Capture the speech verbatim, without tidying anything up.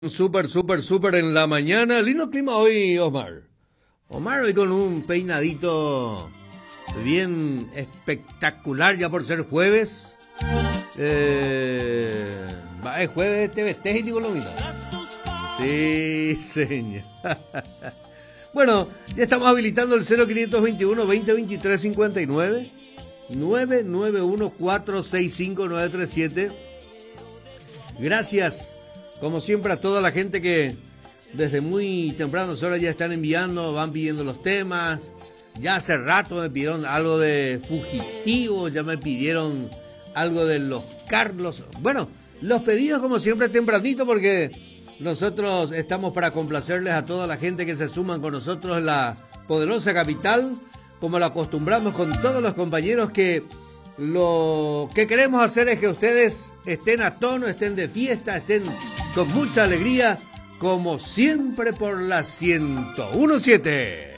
Súper, súper, súper en la mañana. Lindo clima hoy, Omar. Omar hoy con un peinadito bien espectacular ya por ser jueves. Eh, va, es jueves, te vestes y digo lo mismo. Sí, señor. Bueno, ya estamos habilitando el cero quinientos veintiuno, veinte veintitrés cincuenta y nueve, nueve nueve uno, cuatro seis cinco, nueve tres siete. Gracias, como siempre, a toda la gente que desde muy tempranas horas ya están enviando, van pidiendo los temas. Ya hace rato me pidieron algo de Fugitivos, ya me pidieron algo de Los Carlos. Bueno, los pedidos como siempre tempranito porque nosotros estamos para complacerles a toda la gente que se suman con nosotros en la poderosa capital, como lo acostumbramos con todos los compañeros, que lo que queremos hacer es que ustedes estén a tono, estén de fiesta, estén con mucha alegría, como siempre por la ciento uno punto siete.